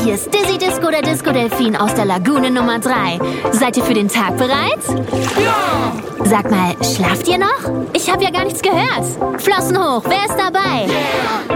hier ist Dizzy Disco, der Disco-Delfin aus der Lagune Nummer 3. Seid ihr für den Tag bereit? Ja! Sag mal, schlaft ihr noch? Ich habe ja gar nichts gehört. Flossen hoch, wer ist dabei? Yeah!